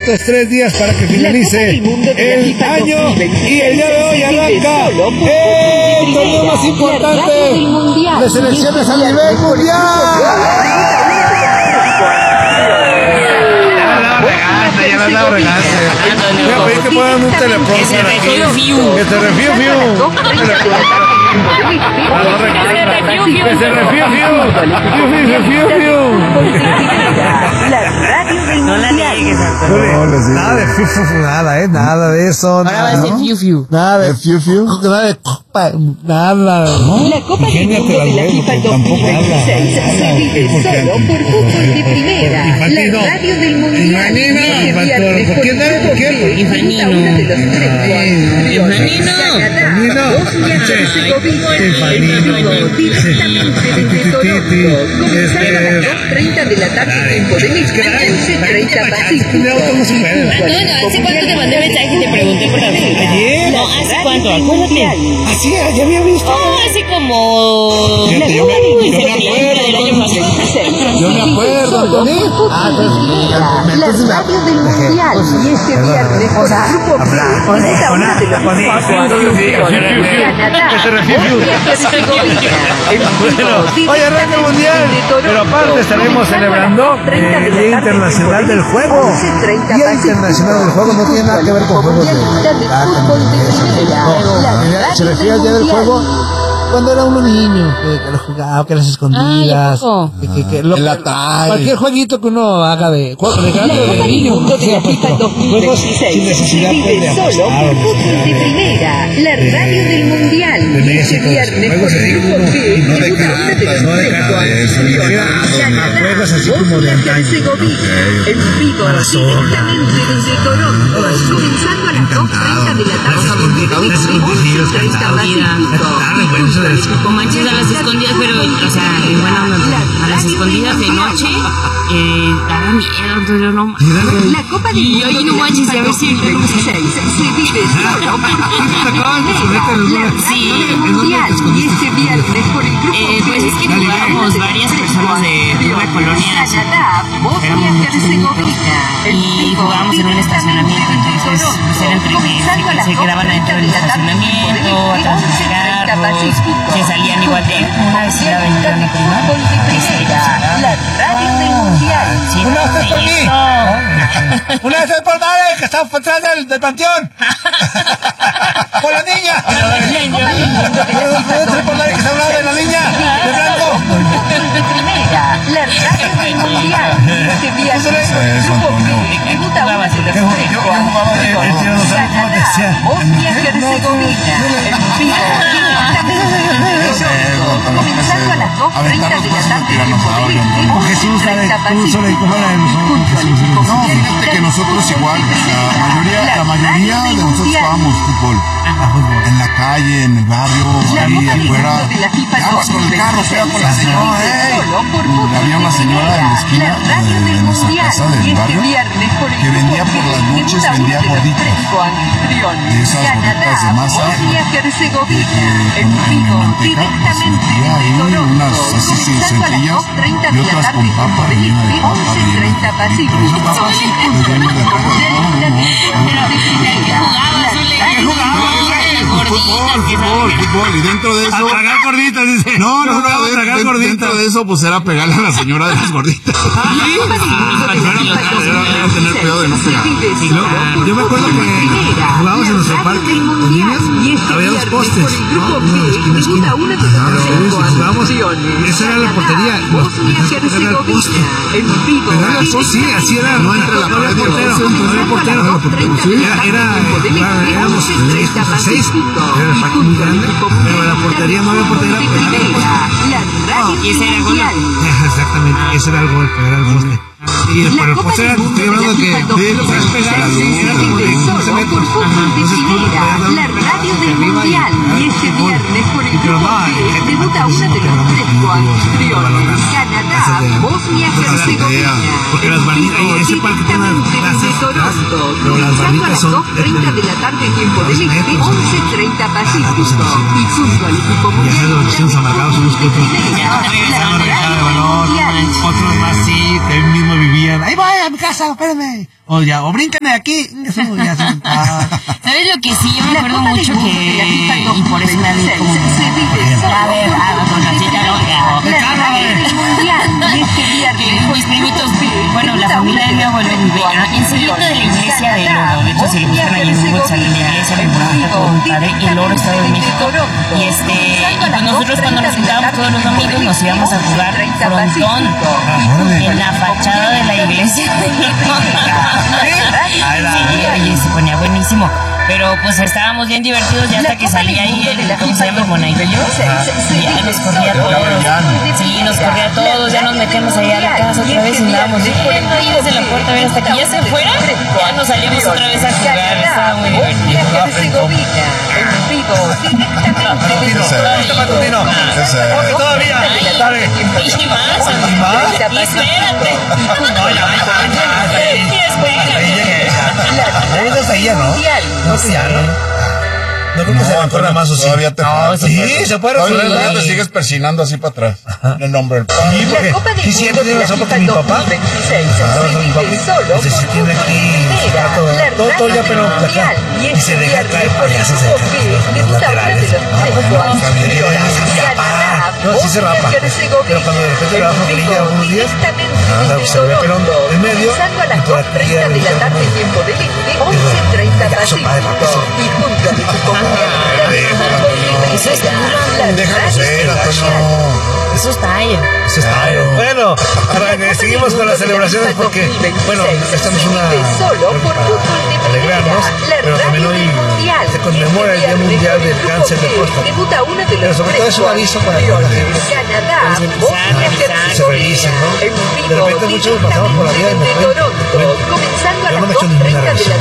estos 3 días para que finalice el año, y el día de hoy arranca el torneo más importante de selecciones a nivel mundial. Ya me andaba regando. Voy a pedir que pongan un teleprompter aquí. Que se refiu. Nada de fiu, nada de eso. Nada de fiu. Nada de fiu. Nada de nada. La Copa del Mundo de la FIFA 2026 se vive solo por fútbol de primera. La radio del mundial. ¿Por qué no? De la tarde, tiempo de México, 11:30 Pacífico. ¿Hace cuánto te mandé mensaje y te pregunté por la vida? Ayer. No, ¿hace cuánto? Acuérdate. Así era, ya había visto. Hace como... Yo me acuerdo, Anthony. La radio del mundial. Y este viernes, por el grupo Hoy arranca el mundial, pero aparte estaremos celebrando el Día Internacional del Juego. Día Internacional del Juego no tiene nada que ver con juegos de se refiere al Día del Juego cuando era uno niño, que lo jugaba, que las escondidas, en la tarde. Cualquier jueguito que uno haga de juego de niño, juegos sin necesidad de solo por fútbol de primera, la radio del mundial. Este viernes por el grupo B, no de cartas, juegos así como de antaño. En vivo directamente desde Toronto, comenzando a las 2:30 de la tarde, 11:30 Pacífico. Con manches a las escondidas, pero, o sea, en buena onda, a las escondidas de noche, daba miedo, yo no. La Copa del Mundo de no manches, a ver si se vive solo mundial. Y este viernes por el grupo pues es que jugábamos varias personas de una colonia, y jugábamos en un estacionamiento, entonces pues era entre que se quedaban adentro del estacionamiento, atrás de los carros, que salían igual de una vez iba a venir a mi prima, la radio del mundial. Una vez por mí. Una vez por Dale, que está atrás del panteón. Por la niña. Una vez por Dale, que está hablando de la niña. De blanco. La radio del mundial. Este viernes, grupo B, debuta una de los tres Bosnia-Herzegovina. Comenzando a las 2:30 de la tarde, tiempo de México, Jesús, que nosotros igual, la mayoría de nosotros jugábamos fútbol. En la calle, en el barrio, ahí afuera. Ya vas con el carro, pega con la señora, había una señora en la esquina de nuestra casa del barrio que vendía por las noches, vendía gorditas. Y esas gorditas de masa con manteca, se metía ahí unas así sencillas y otras con papa rellena de papa, fútbol, y dentro de eso... Tragar gorditas, dice. Dentro de eso, pues era pegarle a la señora de las gorditas. Era tener cuidado de no pegar. Yo me acuerdo que jugábamos en nuestro parque de niños, había 2 postes, ¿no? Uno de esquina. Pero jugábamos, esa era la portería, pegarle al poste. Pegarle al poste, sí, así era. No entre la pared y el portero. Éramos 6, era el parque muy grande, pero la portería no había portería, pegarle al poste. Y ese era el gol. Exactamente, ese era el gol, pegar al poste. Y por el poste era, estoy hablando que lo puedes pegar, era como de 15 metros. Entonces tú le podías dar la radio del mundial. Y este viernes por el grupo B debuta una de los 3 coanfitriones. Canadá, Bosnia-Herzegovina. Porque las barritas, ese parque tiene unas pero las barritas son 2:30 de la tarde, tiempo de México, 11:30 Pacífico. Y fútbol equipo mundial. Ya los vecinos amargados son los que otros más sí, que mismo vivían. Ahí voy a mi casa, espérenme. O brinquen de aquí. ¿Sabes lo que sí? Yo me acuerdo mucho que, y por eso me di como, a ver, con Rosita mis primitos, bueno, la familia de mi abuelo vive enseguida de la iglesia de Oro. De hecho, si lo buscan ahí en Google, sale la iglesia, me bonita, todo muy padre, y el Oro, Estado de México. Y pues nosotros cuando nos juntábamos todos los domingos nos íbamos a jugar frontón en la fachada de la iglesia. Sí, oye, se ponía buenísimo. Pero pues estábamos bien divertidos ya hasta que salía ahí el, ¿cómo se llama? Monaito yo. Ya nos corría todos. Sí, nos corría todos, ya nos metíamos ahí a la casa otra vez y andábamos viendo ahí desde la puerta a ver hasta que ya se fuera. Ya nos salíamos otra vez a jugar, estaba muy divertido. Todavía. Y más. Y espérate. Ahí seguía, ¿no? No sé, ya, ¿no? No creo que se recuerda más o sí. Todavía te sí, se puede resolver. Todavía te sigues persinando así para atrás. En nombre del padre. Sí, porque sí siempre tiene razón porque mi papá. No sé si tiene aquí todo ya, pero acá. Y se deja caer payasos en los laterales. No, sí se rapa. Pero cuando de repente le baja brilla unos días, se ve pelón en medio. Y por aquí ya de la tarde, tiempo de límite, 11:30 Pacífico. Y junto a mi Eso es déjalo ser, Antonio. Eso está ahí. Eso está ahí. Bueno, ahora seguimos con las celebraciones porque, bueno, estamos para alegrarnos, pero también hoy se conmemora el Día Mundial del Cáncer de Próstata. Pero sobre todo es un aviso para toda la gente. Que se revisen, ¿no? De repente muchos pasamos por la vida y me yo no me he hecho ninguna revisión.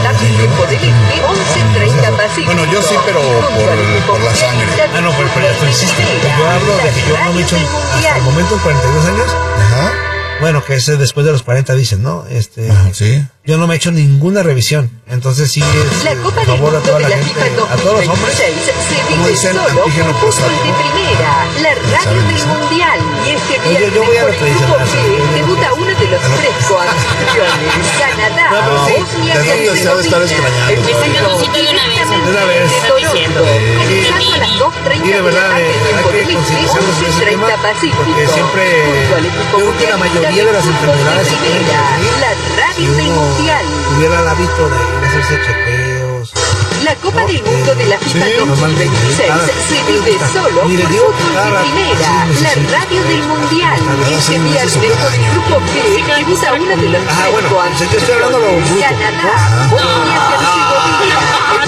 Bueno, yo sí, pero por la sangre. Ah, no, pero ya tú hiciste. Yo hablo de que yo no me he hecho hasta el momento en 42 años. Ajá. Bueno, que es después de los 40 dicen, ¿no? Sí. Yo no me he hecho ninguna revisión. Entonces sí es por favor a toda la gente, a todos los hombres. Como dicen, antígeno prostático. La radio del mundial. Y este viernes yo voy a lo tradicional. debuta uno de los tres coanfitriones. Canadá, Bosnia y Herzegovina. Debe estar extrañando. De una vez. Comenzando a las 2:30 Y de verdad, hay que concientizarnos de ese tema, porque siempre creo que la mayoría de las enfermedades se pueden prevenir la radio del si mundial. uno tuviera el hábito de hacerse chequeos. La Copa del Mundo de la FIFA 2026 se vive solo por fútbol de primera, la radio del mundial. Este viernes con el grupo B debuta uno de los tres Bueno, yo estoy hablando de lo bruto. Canadá, Bosnia y Herzegovina.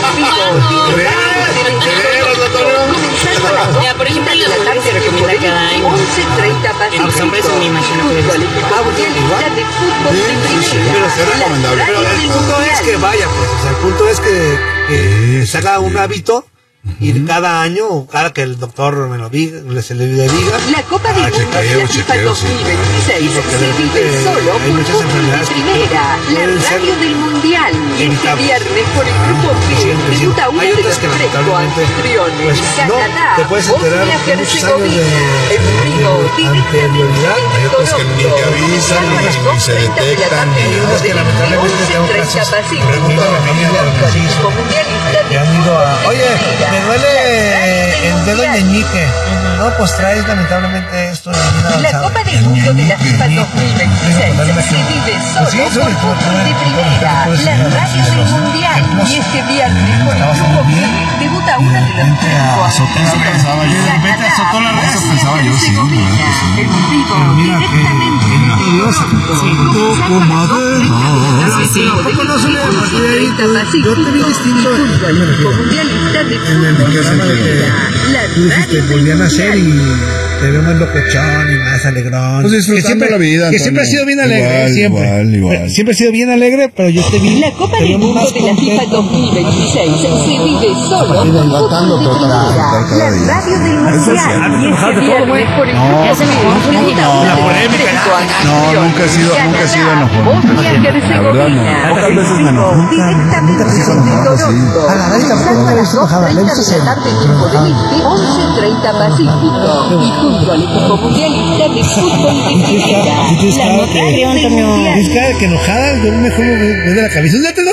Ya, por ejemplo, los hombres se recomienda cada año. 11:30 Pacífico. Los hombres me imagino que Junto al equipo mundialista de fútbol de primera. Pero es recomendable. Pero el punto es que vaya, pues, o sea, el punto es que se haga un hábito y cada año, o cada que el doctor me lo diga, se le diga. La Copa del Mundo de la FIFA 2026 se vive solo hay por muchas fútbol de enfermedades que primera, la pueden ser radio del mundial. Y este viernes por el grupo B debuta uno hay de los otras que tres lamentablemente coanfitriones. pues no Canadá, te puedes enterar Bosnia y con muchos años de Herzegovina. En vivo, anterioridad. Hay otros que ni te avisan, ni se detectan, ni nada. Es que lamentablemente tengo casos, pregunto a la familia de los que han ido a, oye, me duele el dedo meñique. No, pues traes lamentablemente esto. La Copa del Mundo de la FIFA 2026 se vive solo por fútbol de primera, la radio del mundial. Y este viernes por el grupo B debuta uno de los tres coanfitriones. Vete a Sotola, eso pensaba yo, sí. Pero mira que Dios, tu comadre. ¿Cómo no se le yo te vi distinto mundialista de fútbol de primera, la tú dijiste, volvían a hacer y te veo más locochón y más alegrón. Pues disfrutando la vida, que siempre ha sido bien alegre, igual, igual. Siempre ha sido bien alegre, pero yo te vi. La Copa del Mundo de la FIFA 2026 se vive solo por fútbol de primera, la radio del mundial. Y este viernes por el grupo B la polémica. No, nunca he sido enojón. La verdad no. Pocas veces me enojo. Directamente desde Toronto. A la radio tampoco me he visto enojada, me he visto serio. 11:30 Pacífico. Y junto al equipo mundialista de fútbol de primera, la radio del mundial. Es cara que enojada, yo mejor me voy de la cabeza. ¿Ya te enojas?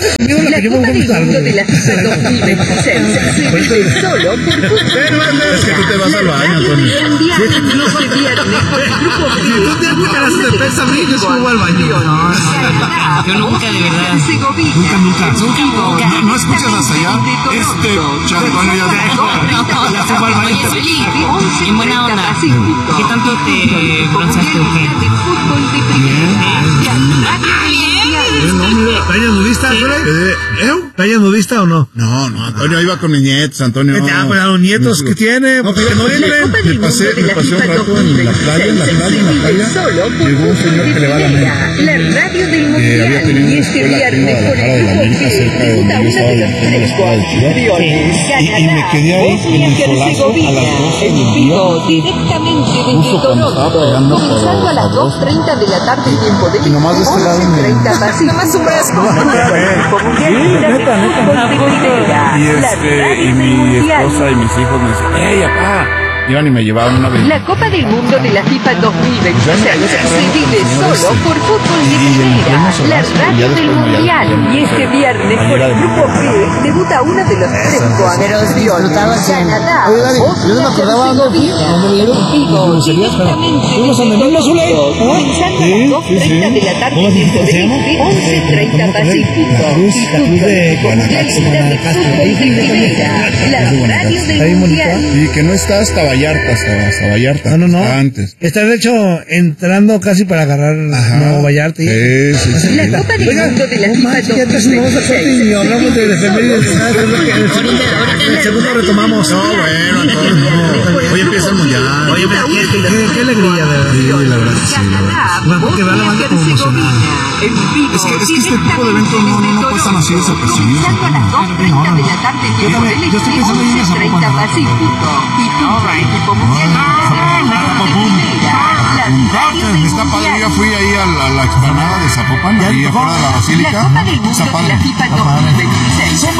conmigo la que yo me Copa del gusta Mundo de la FIFA 2026 se vive solo por fútbol. Es que tú te vas al baño, Antonio. Este viernes por el grupo B. Tú tienes muchas ganas de defensa, a mí yo sí me voy al baño. Yo nunca, de verdad. Nunca. No escuchas hasta allá. Antonio ya Ya se fue al baño. Oye, Zuli, en buena onda. ¿Qué tanto te bronceaste o qué? ¿Playa nudista, ¿Playa nudista o no? No, Antonio iba con mis nietos, Antonio. Ya, pues a los nietos que tiene, porque no entren. Me pasé un rato en la playa. Llegó un señor que le va a la América. La radio del Mundial. Había tenido Y una este escuela que viernes iba a por bajar el de la grupo América, B cerca de debuta donde yo una estaba de los en la escuela de Chivas. Y me quedé ahí en el solazo a las 12 del día. Directamente desde Justo cuando estaba Toronto, pegando comenzando a las por 2:30 de la tarde tiempo de Y nomás de este lado me... 11:30 Pacífico. Y mi esposa y mis hijos me decían, ¡ey, papá! Iban y me llevaban una vez. La Copa del Mundo de la FIFA 2026 se vive solo por fútbol de primera, la radio del Mundial. Y este viernes por el grupo B debuta uno de los tres coanfitriones, Canadá, Bosnia y Herzegovina. Vivo directamente desde Toronto, comenzando a las 2:30 de la tarde tiempo de México, 11:30 Pacífico. Y fútbol de primera, la radio del Mundial. Y que no está hasta Vallarta. No. Antes. Está de hecho entrando casi para agarrar Nuevo Vallarta. Sí. La Copa del Mundo de la FIFA Vamos a corte y hablamos de efemérides. En el segundo retomamos. No, bueno, Antonio. Hoy empieza el mundial. Oye, qué alegría, de verdad. Sí, la verdad que sí. Bueno, porque vea la banda como emocionada. Es que este tipo de eventos no pasan así desapercibidos. Comenzando a las 2:30 de la tarde tiempo de México, 11:30 Pacífico. Y FIFA equipo mundial. Está padre, yo fui ahí a la explanada de Zapopan, ahí afuera de la Basílica. La Copa del Mundo de la FIFA 2026.